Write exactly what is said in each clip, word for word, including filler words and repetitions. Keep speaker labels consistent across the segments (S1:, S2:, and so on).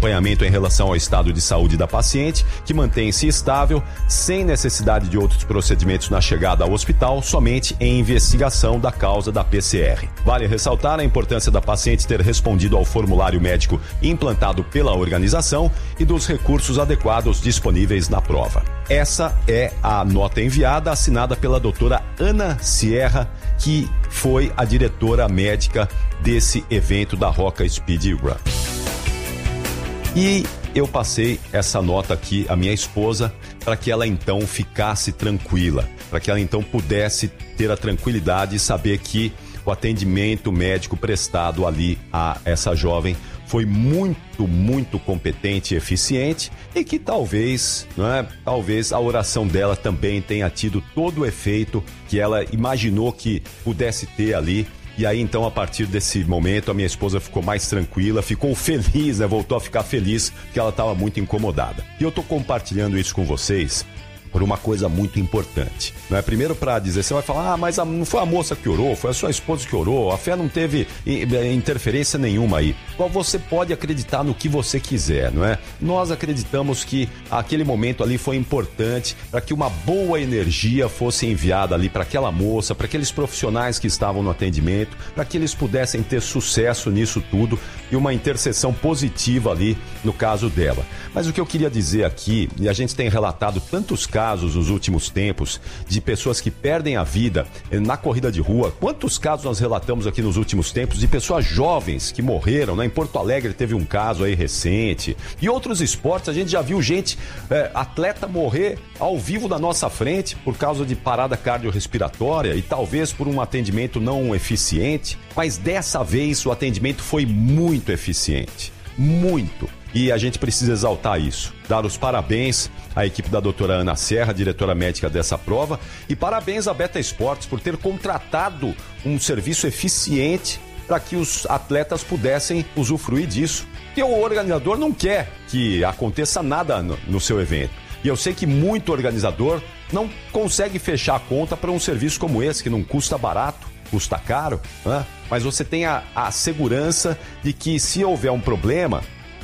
S1: acompanhamento em relação ao estado de saúde da paciente, que mantém-se estável, sem necessidade de outros procedimentos na chegada ao hospital, somente em investigação da causa da P C R. Vale ressaltar a importância da paciente ter respondido ao formulário médico implantado pela organização e dos recursos adequados disponíveis na prova. Essa é a nota enviada, assinada pela doutora Ana Sierra, que foi a diretora médica desse evento da Roca Speed Run. E eu passei essa nota aqui à minha esposa para que ela então ficasse tranquila, para que ela então pudesse ter a tranquilidade e saber que o atendimento médico prestado ali a essa jovem foi muito, muito competente e eficiente e que talvez, não é, talvez a oração dela também tenha tido todo o efeito que ela imaginou que pudesse ter ali. E aí, então, a partir desse momento, a minha esposa ficou mais tranquila, ficou feliz, né? Voltou a ficar feliz, porque ela estava muito incomodada. E eu estou compartilhando isso com vocês por uma coisa muito importante, não é? Primeiro, para dizer, você vai falar, ah, mas a, não foi a moça que orou, foi a sua esposa que orou, a fé não teve interferência nenhuma aí. Qual você pode acreditar no que você quiser, não é? Nós acreditamos que aquele momento ali foi importante para que uma boa energia fosse enviada ali para aquela moça, para aqueles profissionais que estavam no atendimento, para que eles pudessem ter sucesso nisso tudo e uma intercessão positiva ali no caso dela. Mas o que eu queria dizer aqui, e a gente tem relatado tantos casos nos últimos tempos de pessoas que perdem a vida na corrida de rua. Quantos casos nós relatamos aqui nos últimos tempos de pessoas jovens que morreram, né? Em Porto Alegre teve um caso aí recente. E outros esportes, a gente já viu gente, é, atleta morrer ao vivo na nossa frente por causa de parada cardiorrespiratória e talvez por um atendimento não eficiente. Mas dessa vez o atendimento foi muito eficiente. Muito. E a gente precisa exaltar isso, dar os parabéns à equipe da doutora Ana Sierra, diretora médica dessa prova, e parabéns à Beta Esportes por ter contratado um serviço eficiente para que os atletas pudessem usufruir disso. Porque o organizador não quer que aconteça nada no, no seu evento. E eu sei que muito organizador não consegue fechar a conta para um serviço como esse, que não custa barato, custa caro, né? Mas você tem a, a segurança de que se houver um problema,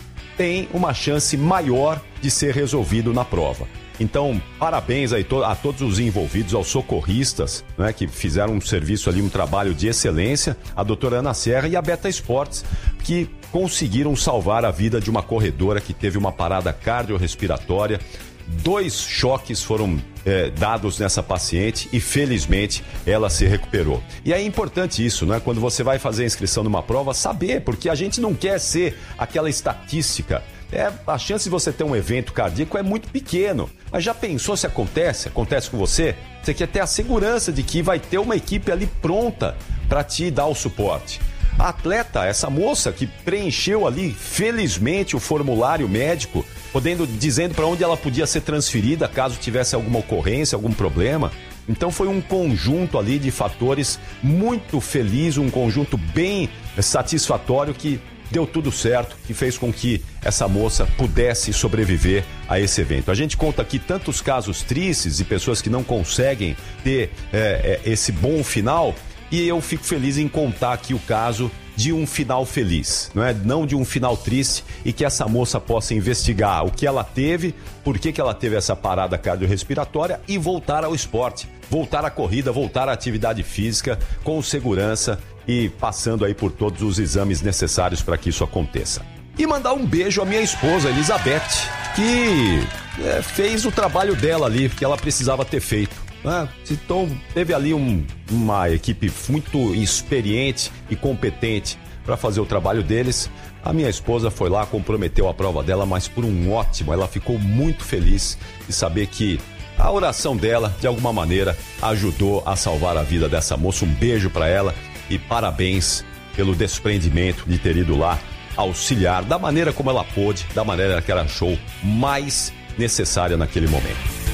S1: tem uma chance maior de ser resolvido na prova. Então, parabéns aí a todos os envolvidos, aos socorristas, né, que fizeram um serviço ali, um trabalho de excelência, a doutora Ana Sierra e a Beta Esportes, que conseguiram salvar a vida de uma corredora que teve uma parada cardiorrespiratória. Dois choques foram é, dados nessa paciente e felizmente ela se recuperou. E é importante isso, né? Quando você vai fazer a inscrição numa prova, saber, porque a gente não quer ser aquela estatística. É, a chance de você ter um evento cardíaco é muito pequeno. Mas já pensou se acontece? Acontece com você? Você quer ter a segurança de que vai ter uma equipe ali pronta para te dar o suporte. A atleta, essa moça que preencheu ali, felizmente, o formulário médico, podendo, dizendo para onde ela podia ser transferida caso tivesse alguma ocorrência, algum problema. Então foi um conjunto ali de fatores muito feliz, um conjunto bem satisfatório que deu tudo certo, que fez com que essa moça pudesse sobreviver a esse evento. A gente conta aqui tantos casos tristes e pessoas que não conseguem ter é, é, esse bom final, e eu fico feliz em contar aqui o caso de um final feliz, não é? Não de um final triste, e que essa moça possa investigar o que ela teve, por que que ela teve essa parada cardiorrespiratória e voltar ao esporte, voltar à corrida, voltar à atividade física com segurança e passando aí por todos os exames necessários para que isso aconteça. E mandar um beijo à minha esposa, Elizabeth, que é, fez o trabalho dela ali, que ela precisava ter feito. Ah, então teve ali um, uma equipe muito experiente e competente para fazer o trabalho deles. A minha esposa foi lá, comprometeu a prova dela, mas por um ótimo, ela ficou muito feliz de saber que a oração dela, de alguma maneira, ajudou a salvar a vida dessa moça. Um beijo para ela e parabéns pelo desprendimento de ter ido lá auxiliar da maneira como ela pôde, da maneira que ela achou mais necessária naquele momento.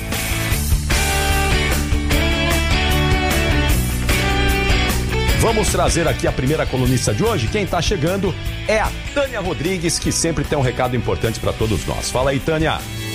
S1: Vamos trazer aqui a primeira colunista de hoje. Quem está chegando é a Tânia Rodrigues, que sempre tem um recado importante para todos nós. Fala aí, Tânia.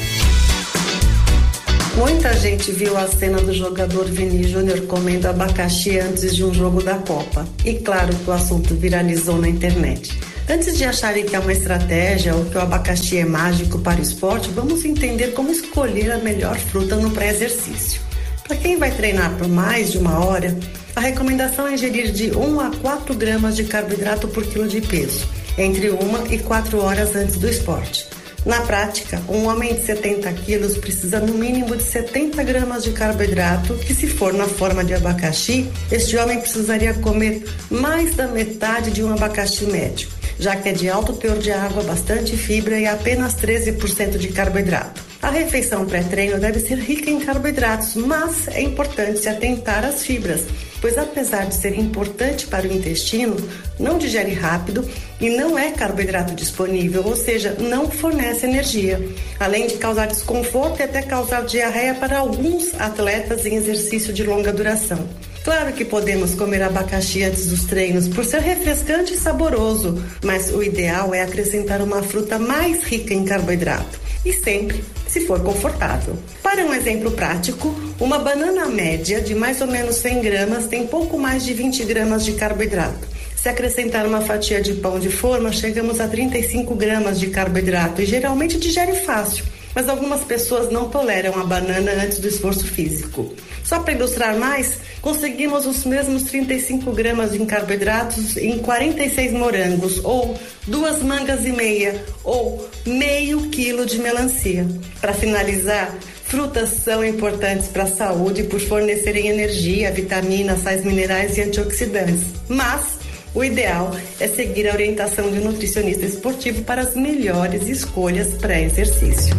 S2: Muita gente viu a cena do jogador Vini Júnior comendo abacaxi antes de um jogo da Copa. E claro que o assunto viralizou na internet. Antes de acharem que é uma estratégia ou que o abacaxi é mágico para o esporte, vamos entender como escolher a melhor fruta no pré-exercício. Para quem vai treinar por mais de uma hora, a recomendação é ingerir de um a quatro gramas de carboidrato por quilo de peso, entre uma e quatro horas antes do esporte. Na prática, um homem de setenta quilos precisa no mínimo de setenta gramas de carboidrato, que se for na forma de abacaxi, este homem precisaria comer mais da metade de um abacaxi médio, já que é de alto teor de água, bastante fibra e apenas treze por cento de carboidrato. A refeição pré-treino deve ser rica em carboidratos, mas é importante se atentar às fibras, pois apesar de ser importante para o intestino, não digere rápido e não é carboidrato disponível, ou seja, não fornece energia, além de causar desconforto e até causar diarreia para alguns atletas em exercício de longa duração. Claro que podemos comer abacaxi antes dos treinos por ser refrescante e saboroso, mas o ideal é acrescentar uma fruta mais rica em carboidrato. E sempre, se for confortável. Para um exemplo prático, uma banana média de mais ou menos cem gramas tem pouco mais de vinte gramas de carboidrato. Se acrescentar uma fatia de pão de forma, chegamos a trinta e cinco gramas de carboidrato e geralmente digere fácil. Mas algumas pessoas não toleram a banana antes do esforço físico. Só para ilustrar mais, conseguimos os mesmos trinta e cinco gramas de carboidratos em quarenta e seis morangos, ou duas mangas e meia, ou meio quilo de melancia. Para finalizar, frutas são importantes para a saúde por fornecerem energia, vitaminas, sais minerais e antioxidantes. Mas o ideal é seguir a orientação de um nutricionista esportivo para as melhores escolhas pré-exercício.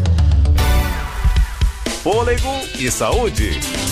S3: Fôlego e saúde.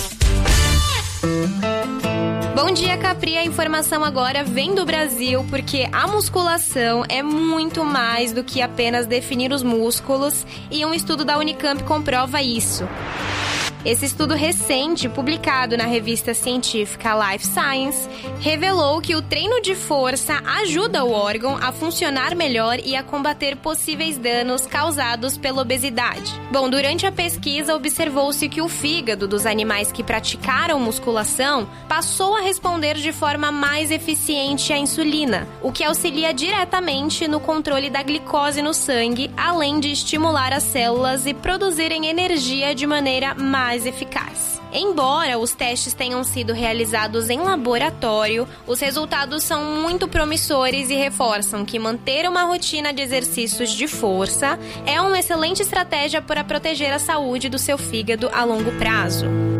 S4: Bom dia, Capri. A informação agora vem do Brasil, porque a musculação é muito mais do que apenas definir os músculos, e um estudo da Unicamp comprova isso. Esse estudo recente, publicado na revista científica Life Science, revelou que o treino de força ajuda o órgão a funcionar melhor e a combater possíveis danos causados pela obesidade. Bom, durante a pesquisa, observou-se que o fígado dos animais que praticaram musculação passou a responder de forma mais eficiente à insulina, o que auxilia diretamente no controle da glicose no sangue, além de estimular as células e produzirem energia de maneira mais eficaz. Embora os testes tenham sido realizados em laboratório, os resultados são muito promissores e reforçam que manter uma rotina de exercícios de força é uma excelente estratégia para proteger a saúde do seu fígado a longo prazo.